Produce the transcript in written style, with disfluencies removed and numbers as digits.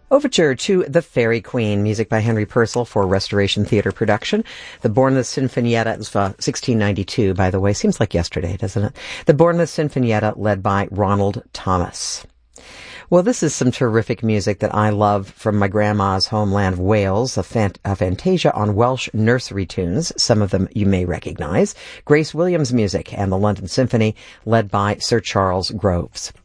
Overture to The Fairy Queen, music by Henry Purcell for Restoration Theatre production. The Bournemouth Sinfonietta, 1692, by the way. Seems like yesterday, doesn't it? The Bournemouth Sinfonietta, led by Ronald Thomas. Well, this is some terrific music that I love from my grandma's homeland of Wales, a fantasia on Welsh nursery tunes. Some of them you may recognize. Grace Williams music and the London Symphony, led by Sir Charles Groves.